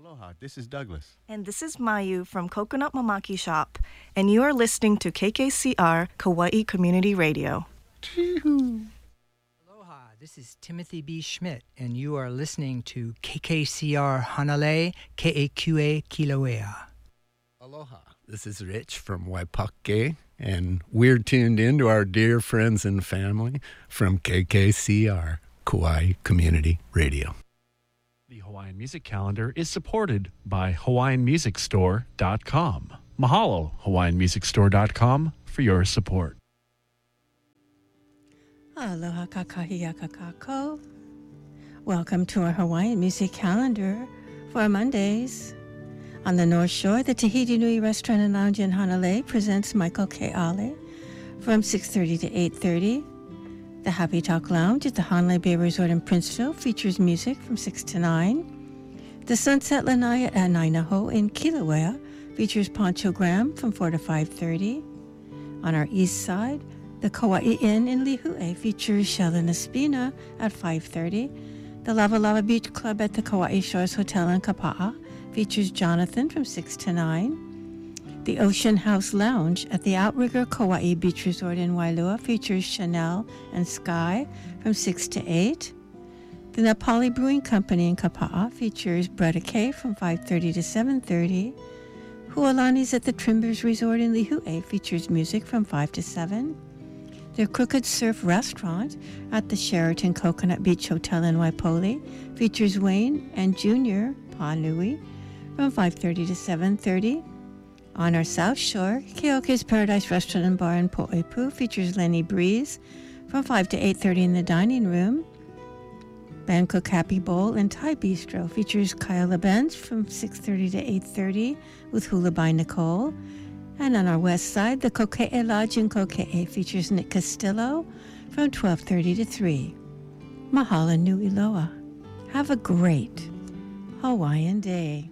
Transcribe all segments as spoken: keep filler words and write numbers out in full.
Aloha, this is Douglas. And this is Mayu from Coconut Mamaki Shop, and you are listening to K K C R Kauai Community Radio. Aloha, this is Timothy B. Schmidt, and you are listening to K K C R Hanalei, K A Q A Kilauea. Aloha, this is Rich from Waipake, and we're tuned in to our dear friends and family from K K C R Kauai Community Radio. The Hawaiian Music Calendar is supported by Hawaiian Music Store dot com. Mahalo, Hawaiian Music Store dot com, for your support. Aloha kakahia kakako. Welcome to our Hawaiian Music Calendar for Mondays. On the North Shore, the Tahiti Nui Restaurant and Lounge in Hanalei presents Michael Ke'ale from six thirty to eight thirty. The Happy Talk Lounge at the Hanalei Bay Resort in Princeville features music from six to nine. The Sunset Lanai at Nainaho in Kilauea features Pancho Graham from four to five thirty. On our east side, the Kauai Inn in Lihue features Sheldon Espina at five thirty. The Lava Lava Beach Club at the Kauai Shores Hotel in Kapa'a features Jonathan from six to nine. The Ocean House Lounge at the Outrigger Kauai Beach Resort in Wailua features Chanel and Sky from six to eight. The Napali Brewing Company in Kapa'a features Bretta K from five thirty to seven thirty. Hualani's at the Trimbers Resort in Lihue features music from five to seven. The Crooked Surf Restaurant at the Sheraton Coconut Beach Hotel in Waipoli features Wayne and Junior Panui from five thirty to seven thirty. On our South Shore, Keoke's Paradise Restaurant and Bar in Po'epu features Lenny Breeze from five to eight thirty in the dining room. Bangkok Happy Bowl and Thai Bistro features Kyla Benz from six thirty to eight thirty with Hula by Nicole. And on our west side, the Koke'e Lodge in Koke'e features Nick Castillo from twelve thirty to three. Mahalo nui loa. Have a great Hawaiian day.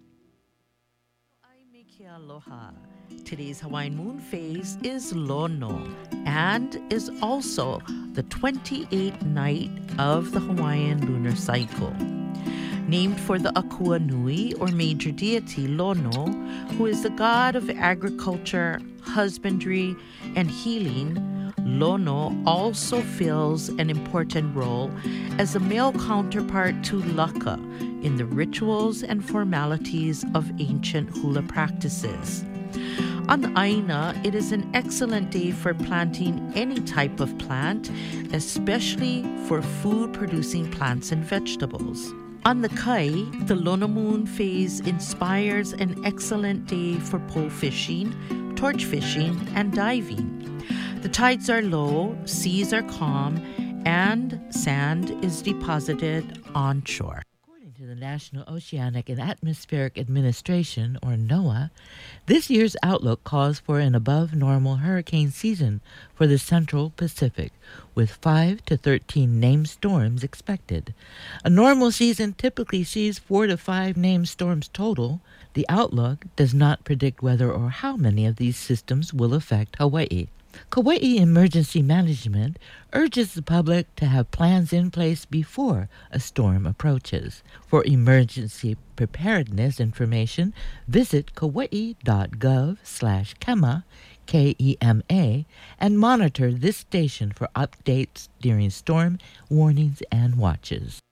Aloha. Today's Hawaiian moon phase is Lono and is also the twenty-eighth night of the Hawaiian lunar cycle. Named for the Akua Nui, or major deity Lono, who is the god of agriculture, husbandry, and healing, Lono also fills an important role as a male counterpart to Laka in the rituals and formalities of ancient hula practices. On Aina, it is an excellent day for planting any type of plant, especially for food-producing plants and vegetables. On the Kai, the Lono moon phase inspires an excellent day for pole fishing, torch fishing, and diving. The tides are low, seas are calm, and sand is deposited onshore. According to the National Oceanic and Atmospheric Administration, or NOAA, this year's outlook calls for an above-normal hurricane season for the Central Pacific, with five to thirteen named storms expected. A normal season typically sees four to five named storms total. The outlook does not predict whether or how many of these systems will affect Hawaii. Kauai Emergency Management urges the public to have plans in place before a storm approaches. For emergency preparedness information, visit kauai.gov slash KEMA, K E M A, and monitor this station for updates during storm warnings and watches.